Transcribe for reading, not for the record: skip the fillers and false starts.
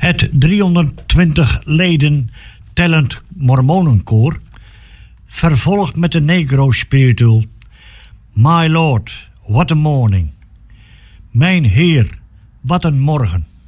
Het 320 leden tellend Mormonenkoor vervolgt met de Negro Spiritual My Lord, what a morning. Mijn Heer, wat een morgen.